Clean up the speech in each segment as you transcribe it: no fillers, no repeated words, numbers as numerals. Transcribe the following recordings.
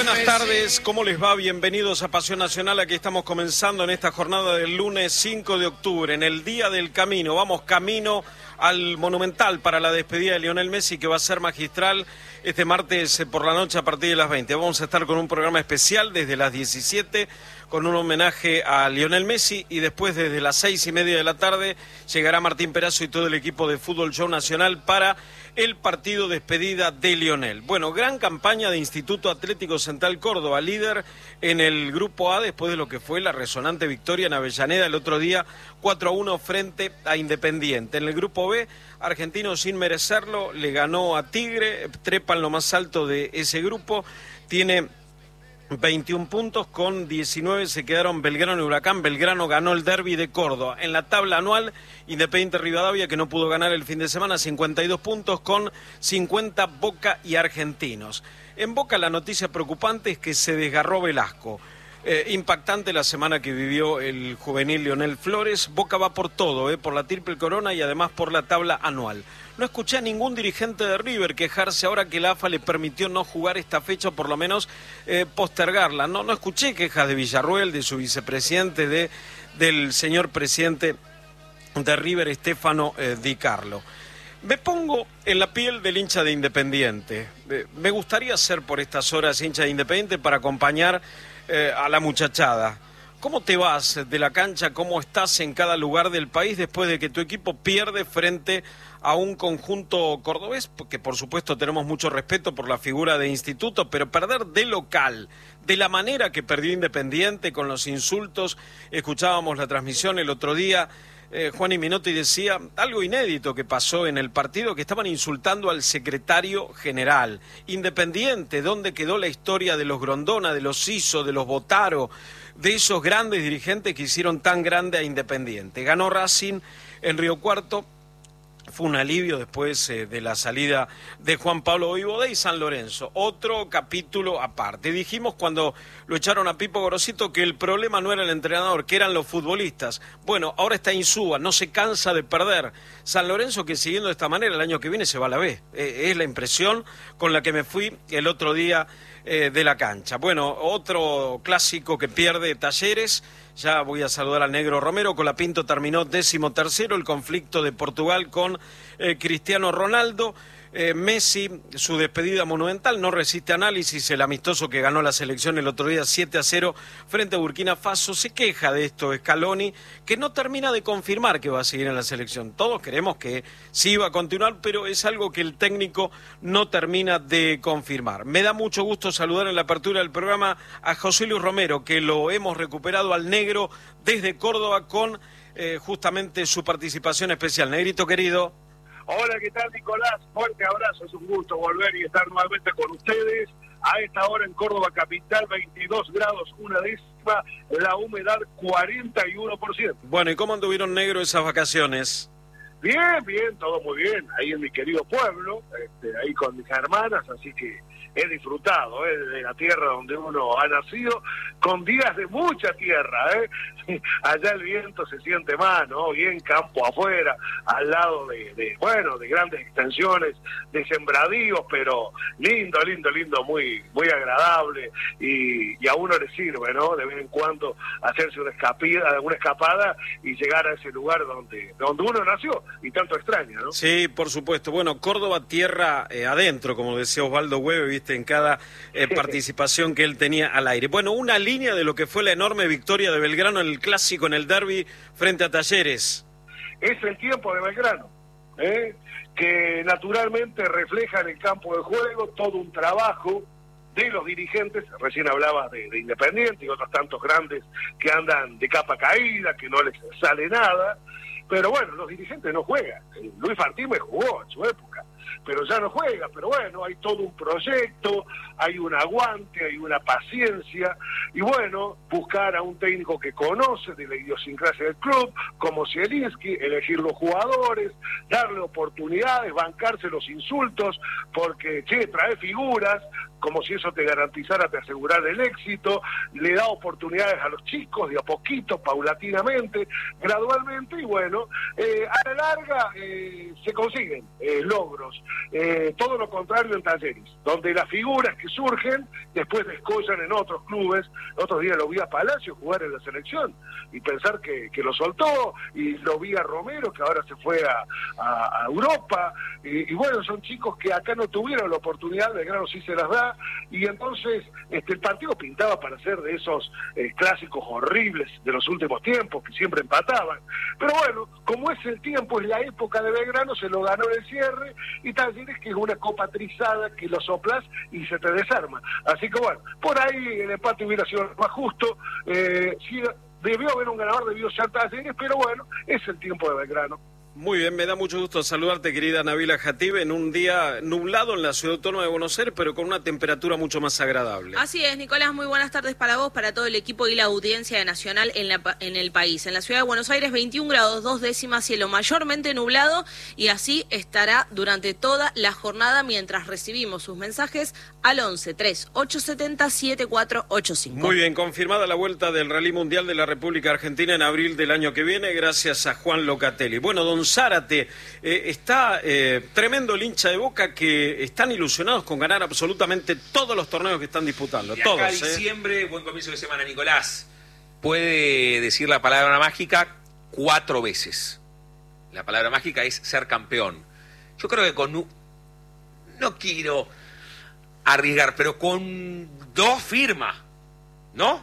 Buenas tardes, ¿cómo les va? Bienvenidos a Pasión Nacional. Aquí estamos comenzando en esta jornada del lunes 5 de octubre, en el Día del Camino. Vamos camino al Monumental para la despedida de Lionel Messi, que va a ser magistral este martes por la noche a partir de las 20. Vamos a estar con un programa especial desde las 17 con un homenaje a Lionel Messi, y después desde las 6:30 de la tarde llegará Martín Perazo y todo el equipo de Fútbol Show Nacional para el partido despedida de Lionel. Bueno, gran campaña de Instituto Atlético Central Córdoba, líder en el Grupo A después de lo que fue la resonante victoria en Avellaneda el otro día, 4-1 frente a Independiente. En el Grupo B, Argentino sin merecerlo le ganó a Tigre, trepa en lo más alto de ese grupo, tiene 21 puntos, con 19 se quedaron Belgrano y Huracán. Belgrano ganó el derbi de Córdoba. En la tabla anual, Independiente Rivadavia, que no pudo ganar el fin de semana, 52 puntos, con 50 Boca y Argentinos. En Boca la noticia preocupante es que se desgarró Velasco. Impactante la semana que vivió el juvenil Lionel Flores. Boca va por todo, por la triple corona y además por la tabla anual. No escuché a ningún dirigente de River quejarse ahora que la AFA le permitió no jugar esta fecha, o por lo menos postergarla. No escuché quejas de Villarruel, de su vicepresidente, del señor presidente de River, Stefano Di Carlo. Me pongo en la piel del hincha de Independiente. Me gustaría ser por estas horas hincha de Independiente para acompañar a la muchachada. ¿Cómo te vas de la cancha? ¿Cómo estás en cada lugar del país después de que tu equipo pierde frente a un conjunto cordobés? Porque por supuesto tenemos mucho respeto por la figura de Instituto, pero perder de local, de la manera que perdió Independiente, con los insultos. Escuchábamos la transmisión el otro día, Juan y Minotti decía algo inédito que pasó en el partido, que estaban insultando al secretario general. Independiente, ¿dónde quedó la historia de los Grondona, de los Siso, de los Botaro, de esos grandes dirigentes que hicieron tan grande a Independiente? Ganó Racing en Río Cuarto. Fue un alivio después de la salida de Juan Pablo Voivoda y San Lorenzo. Otro capítulo aparte. Dijimos cuando lo echaron a Pipo Gorosito que el problema no era el entrenador, que eran los futbolistas. Bueno, ahora está Insúa, no se cansa de perder. San Lorenzo, que siguiendo de esta manera el año que viene se va a la B. Es la impresión con la que me fui el otro día de la cancha. Bueno, otro clásico que pierde, Talleres. Ya voy a saludar al negro Romero. Colapinto terminó 13º, el conflicto de Portugal con Cristiano Ronaldo. Messi, su despedida monumental, no resiste análisis. El amistoso que ganó la selección el otro día 7-0 frente a Burkina Faso. Se queja de esto Scaloni, que no termina de confirmar que va a seguir en la selección. Todos queremos que sí va a continuar, pero es algo que el técnico no termina de confirmar. Me da mucho gusto saludar en la apertura del programa a José Luis Romero, que lo hemos recuperado al negro desde Córdoba con justamente su participación especial. Negrito querido. Hola, ¿qué tal, Nicolás? Fuerte abrazo, es un gusto volver y estar nuevamente con ustedes. A esta hora en Córdoba capital, 22 grados, 1/10, la humedad 41%. Bueno, ¿y cómo anduvieron, negro, esas vacaciones? Bien, todo muy bien, ahí en mi querido pueblo, ahí con mis hermanas, así que he disfrutado de la tierra donde uno ha nacido, con días de mucha tierra, allá el viento se siente más, ¿no? Bien campo afuera, al lado de grandes extensiones de sembradíos, pero lindo, muy agradable, y a uno le sirve, ¿no? De vez en cuando hacerse una escapada y llegar a ese lugar donde uno nació y tanto extraña, ¿no? Sí, por supuesto. Bueno, Córdoba tierra adentro, como decía Osvaldo Hueve, viste, en cada participación que él tenía al aire. Bueno, una línea de lo que fue la enorme victoria de Belgrano en el clásico, en el derbi frente a Talleres. Es el tiempo de Belgrano, que naturalmente refleja en el campo de juego todo un trabajo de los dirigentes. Recién hablabas de Independiente y otros tantos grandes que andan de capa caída, que no les sale nada, pero bueno, los dirigentes no juegan. Luis Martínez jugó en su época, pero ya no juega. Pero bueno, hay todo un proyecto, hay un aguante, hay una paciencia, y bueno, buscar a un técnico que conoce de la idiosincrasia del club, como Zielinski, elegir los jugadores, darle oportunidades, bancarse los insultos, porque, trae figuras como si eso te garantizara, te asegurara el éxito, le da oportunidades a los chicos de a poquito, paulatinamente, gradualmente, y bueno, a la larga se consiguen logros. Todo lo contrario en Talleres, donde las figuras que surgen después descollan en otros clubes. Otros días lo vi a Palacio jugar en la selección y pensar que lo soltó, y lo vi a Romero, que ahora se fue a Europa, y bueno, son chicos que acá no tuvieron la oportunidad, Belgrano sí se las da, y entonces el partido pintaba para ser de esos clásicos horribles de los últimos tiempos, que siempre empataban. Pero bueno, como es el tiempo, es la época de Belgrano, se lo ganó en el cierre, y Talleres, que es una copa trizada que lo soplas y se te desarma. Así que bueno, por ahí el empate hubiera sido más justo. Si debió haber un ganador, debió ser Talleres, pero bueno, es el tiempo de Belgrano. Muy bien, me da mucho gusto saludarte, querida Nabila Jatib, en un día nublado en la ciudad autónoma de Buenos Aires, pero con una temperatura mucho más agradable. Así es, Nicolás, muy buenas tardes para vos, para todo el equipo y la audiencia de Nacional en el país. En la ciudad de Buenos Aires, 21 grados 2 décimas, cielo mayormente nublado, y así estará durante toda la jornada mientras recibimos sus mensajes al 11-3870-7485. Muy bien, confirmada la vuelta del Rally Mundial de la República Argentina en abril del año que viene, gracias a Juan Locatelli. Bueno, don Zárate, está tremendo el hincha de Boca, que están ilusionados con ganar absolutamente todos los torneos que están disputando. Y todos, acá diciembre, buen comienzo de semana, Nicolás. Puede decir la palabra mágica 4 veces. La palabra mágica es ser campeón. Yo creo que no quiero arriesgar, pero con 2 firmas, ¿no?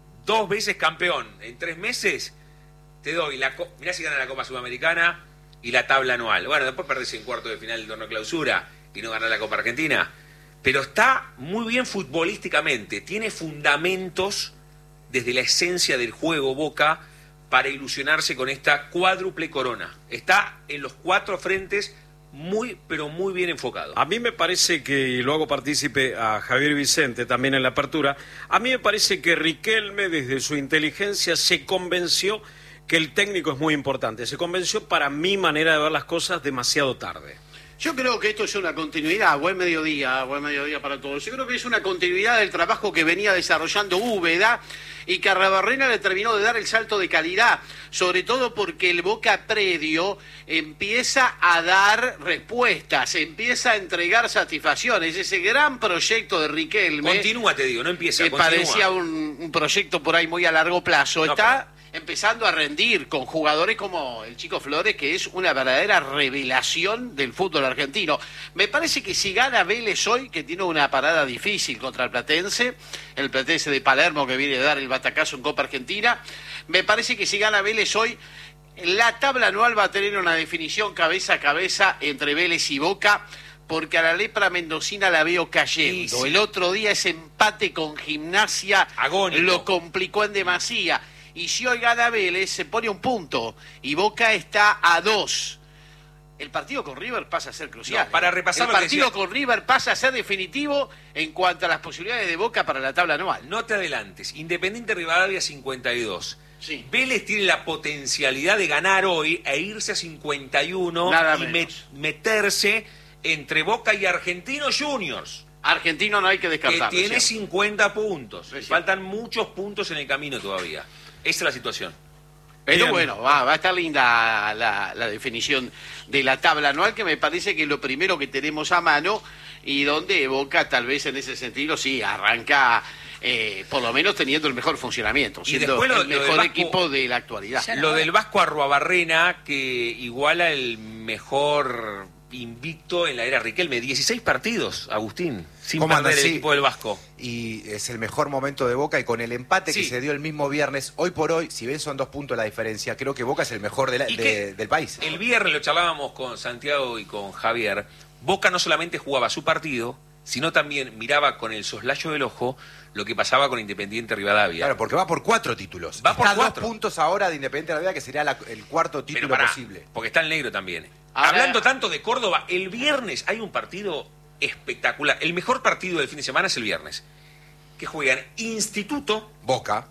2 veces campeón. En 3 meses te doy mirá si gana la Copa Sudamericana y la tabla anual. Bueno, después perdés en cuarto de final del torneo clausura y no ganás la Copa Argentina. Pero está muy bien futbolísticamente. Tiene fundamentos desde la esencia del juego Boca para ilusionarse con esta cuádruple corona. Está en los 4 frentes muy, pero muy bien enfocado. A mí me parece que, y lo hago partícipe a Javier Vicente también en la apertura, a mí me parece que Riquelme desde su inteligencia se convenció que el técnico es muy importante. Se convenció, para mi manera de ver las cosas, demasiado tarde. Yo creo que esto es una continuidad. Buen mediodía para todos. Yo creo que es una continuidad del trabajo que venía desarrollando Úbeda y que a Arruabarrena le terminó de dar el salto de calidad, sobre todo porque el Boca predio empieza a dar respuestas, empieza a entregar satisfacciones. Ese gran proyecto de Riquelme... Continúa, te digo, no empieza, que continúa. Parecía un proyecto por ahí muy a largo plazo. Está empezando a rendir con jugadores como el Chico Flores, que es una verdadera revelación del fútbol argentino. Me parece que si gana Vélez hoy, que tiene una parada difícil contra el Platense de Palermo, que viene de dar el batacazo en Copa Argentina, me parece que si gana Vélez hoy, la tabla anual va a tener una definición cabeza a cabeza entre Vélez y Boca, porque a la lepra mendocina la veo cayendo. Sí. El otro día ese empate con Gimnasia agónico lo complicó en demasía. Y si hoy gana Vélez, se pone un punto. Y Boca está a 2. El partido con River pasa a ser crucial. No, para repasar el partido con River pasa a ser definitivo en cuanto a las posibilidades de Boca para la tabla anual. No te adelantes. Independiente Rivadavia 52. Sí. Vélez tiene la potencialidad de ganar hoy e irse a 51 Nada y meterse entre Boca y Argentinos Juniors. Argentino no hay que descartarlo. Que tiene 50 puntos. Sí. Faltan muchos puntos en el camino todavía. Esa es la situación. Pero Bien. bueno, va a estar linda la definición de la tabla anual, que me parece que es lo primero que tenemos a mano, y donde Boca tal vez en ese sentido sí arranca por lo menos teniendo el mejor funcionamiento, siendo el mejor equipo de la actualidad. Lo del Vasco Arruabarrena, que iguala el mejor invicto en la era Riquelme. 16 partidos, Agustín, sin perder el equipo del Vasco. Y es el mejor momento de Boca, y con el empate que se dio el mismo viernes, hoy por hoy, si bien son 2 puntos la diferencia, creo que Boca es el mejor del país. El viernes lo charlábamos con Santiago y con Javier. Boca no solamente jugaba su partido, sino también miraba con el soslayo del ojo lo que pasaba con Independiente Rivadavia. Claro, porque va por 4 títulos. Va por 4. 2 puntos ahora de Independiente Rivadavia, que sería el 4º título posible. Porque está el negro también. Hablando tanto de Córdoba, el viernes hay un partido espectacular. El mejor partido del fin de semana es el viernes. Que juegan Instituto Boca.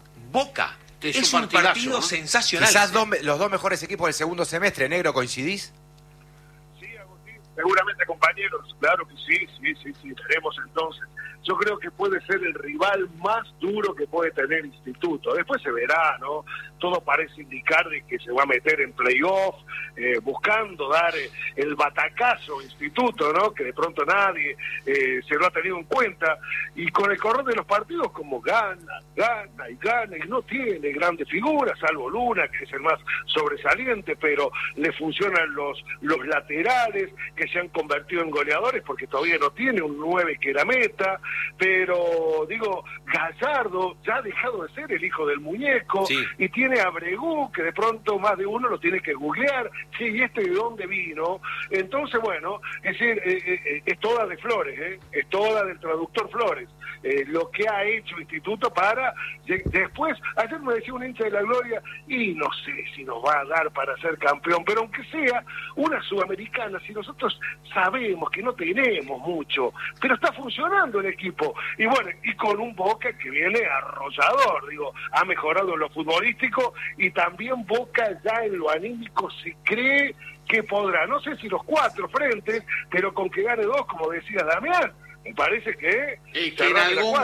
Es un partido sensacional. Quizás los 2 mejores equipos del segundo semestre. Negro, ¿coincidís? Sí, Agustín, seguramente, compañeros. Claro que sí. Veremos entonces yo creo que puede ser el rival más duro que puede tener Instituto. Después se verá, ¿no? Todo parece indicar de que se va a meter en playoff, buscando dar el batacazo Instituto, ¿no? Que de pronto nadie se lo ha tenido en cuenta, y con el correr de los partidos como gana, y no tiene grandes figuras, salvo Luna, que es el más sobresaliente, pero le funcionan los laterales, que se han convertido en goleadores, porque todavía no tiene un 9 que la meta, pero digo, Gallardo ya ha dejado de ser el hijo del muñeco, sí, y tiene a Bregú, que de pronto más de uno lo tiene que googlear, sí, ¿y este de dónde vino? Entonces, bueno, es decir, es toda de Flores, es toda del traductor Flores, lo que ha hecho Instituto para, después, ayer me decía un hincha de la Gloria, y no sé si nos va a dar para ser campeón, pero aunque sea una sudamericana, si nosotros sabemos que no tenemos mucho, pero está funcionando el equipo, y bueno, y con un Boca que viene arrollador, digo, ha mejorado en lo futbolístico, y también Boca ya en lo anímico se cree que podrá, no sé si los 4 frentes, pero con que gane 2, como decía Damián, me parece que en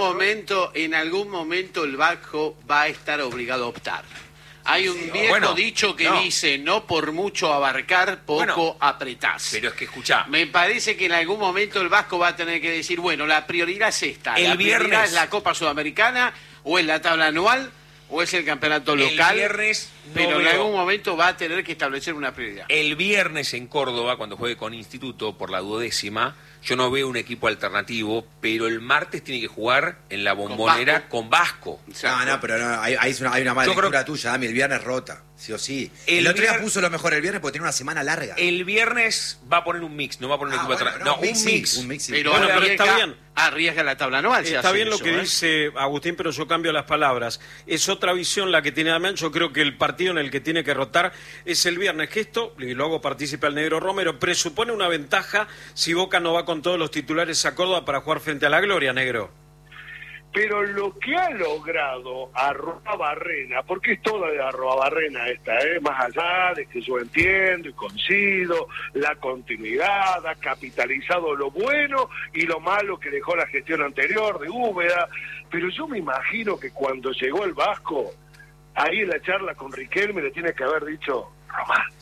algún momento el Vasco va a estar obligado a optar. Hay un viejo dicho que dice, no por mucho abarcar, poco apretás. Pero es que escuchá. Me parece que en algún momento el Vasco va a tener que decir, bueno, la prioridad es esta. Prioridad es la Copa Sudamericana, o es la tabla anual, o es el campeonato local. El viernes pero en algún momento va a tener que establecer una prioridad. El viernes en Córdoba, cuando juegue con Instituto por la 12ª, yo no veo un equipo alternativo, pero el martes tiene que jugar en la Bombonera con Vasco. No, pero no, hay una mala lectura tuya, Dami, el viernes rota, sí o sí. El otro día puso lo mejor el viernes porque tiene una semana larga. El viernes va a poner un mix, no va a poner un equipo alternativo. Un mix. Pero está bien. Arriesga la tabla anual. Está bien lo que dice Agustín, pero yo cambio las palabras. Es otra visión la que tiene Damián. Yo creo que el partido en el que tiene que rotar es el viernes, que esto, y lo hago partícipe al Negro Romero, presupone una ventaja si Boca no va con todos los titulares a Córdoba para jugar frente a la Gloria, Negro. Pero lo que ha logrado Arruabarrena, porque es toda de Arruabarrena esta, más allá de que yo entiendo y coincido, la continuidad, ha capitalizado lo bueno y lo malo que dejó la gestión anterior de Úbeda, pero yo me imagino que cuando llegó el Vasco, ahí en la charla con Riquelme le tiene que haber dicho, Román,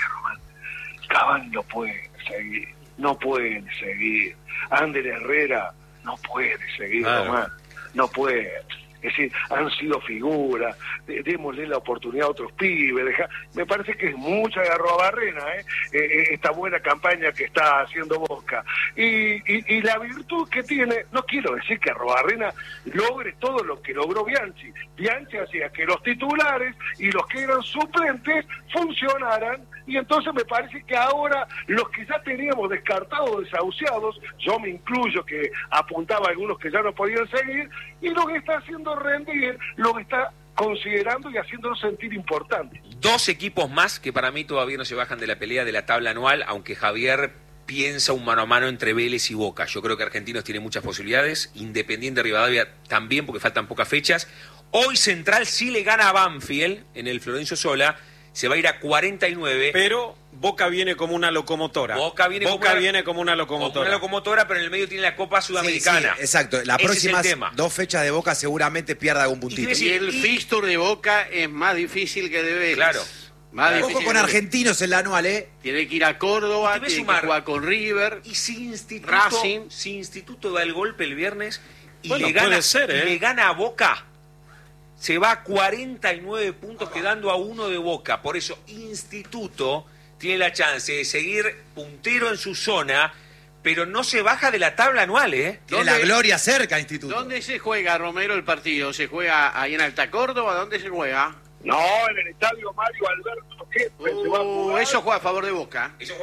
Cavani no pueden seguir, Ander Herrera no puede seguir, Román. No puede, es decir, han sido figuras, démosle la oportunidad a otros pibes, me parece que es mucha de Arruabarrena, esta buena campaña que está haciendo Boca, y la virtud que tiene, no quiero decir que Arruabarrena logre todo lo que logró Bianchi hacía que los titulares y los que eran suplentes funcionaran, y entonces me parece que ahora los que ya teníamos descartados, desahuciados, yo me incluyo que apuntaba a algunos que ya no podían seguir, y lo que está haciendo rendir, lo que está considerando y haciéndolo sentir importante. 2 equipos más que para mí todavía no se bajan de la pelea de la tabla anual, aunque Javier piensa un mano a mano entre Vélez y Boca. Yo creo que Argentinos tiene muchas posibilidades, Independiente Rivadavia también, porque faltan pocas fechas. Hoy Central sí le gana a Banfield en el Florencio Sola, se va a ir a 49. Pero Boca viene como una locomotora. Boca viene como una locomotora, pero en el medio tiene la Copa Sudamericana. Sí, exacto. Las próximas 2 fechas de Boca seguramente pierda algún puntito. Y el fixture de Boca es más difícil que de Vélez. Claro. Ojo con Argentinos en la anual, Tiene que ir a Córdoba, tiene que jugar con River. Y si Instituto da el golpe el viernes y le gana a Boca, se va a 49 puntos quedando a 1 de Boca. Por eso Instituto tiene la chance de seguir puntero en su zona, pero no se baja de la tabla anual, Tiene la Gloria cerca, Instituto. ¿Dónde se juega, Romero, el partido? ¿Se juega ahí en Alta Córdoba? ¿Dónde se juega? No, en el estadio Mario Alberto Kempes se va a jugar. Eso juega a favor de Boca. El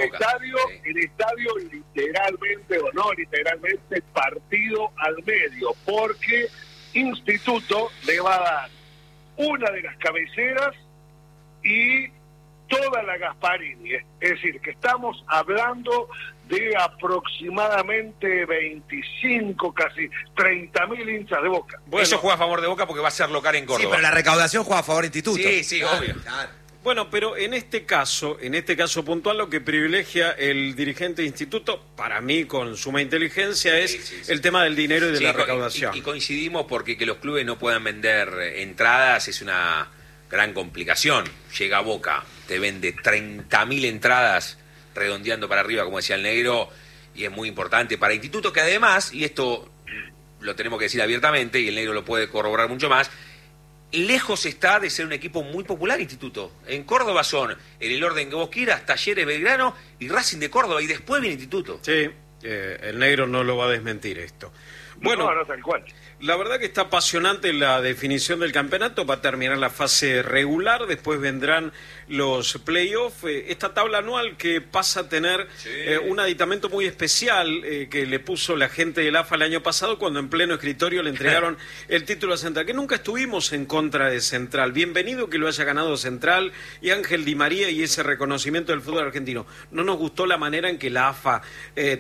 estadio literalmente, o no literalmente, partido al medio, porque Instituto le va a dar una de las cabeceras y toda la Gasparini. Es decir, que estamos hablando de aproximadamente 25, casi 30.000 hinchas de Boca. Bueno, eso juega a favor de Boca porque va a ser local en Córdoba. Sí, pero la recaudación juega a favor de Instituto. Sí, obvio. Claro. Bueno, pero en este caso puntual, lo que privilegia el dirigente de instituto, para mí con suma inteligencia, es el tema del dinero y de la recaudación. Y coincidimos porque que los clubes no puedan vender entradas es una gran complicación. Llega Boca, te vende 30.000 entradas, redondeando para arriba, como decía el negro, y es muy importante para instituto, que además, y esto lo tenemos que decir abiertamente, y el negro lo puede corroborar mucho más, lejos está de ser un equipo muy popular, Instituto. En Córdoba son, en el orden que vos quieras, Talleres, Belgrano y Racing de Córdoba, y después viene Instituto. Sí, el negro no lo va a desmentir esto. Bueno, no, tal cual. La verdad que está apasionante la definición del campeonato. Va a terminar la fase regular, después vendrán los playoffs. Esta tabla anual que pasa a tener un aditamento muy especial que le puso la gente del AFA el año pasado cuando en pleno escritorio le entregaron el título a Central, que nunca estuvimos en contra de Central. Bienvenido que lo haya ganado Central y Ángel Di María y ese reconocimiento del fútbol argentino. No nos gustó la manera en que la AFA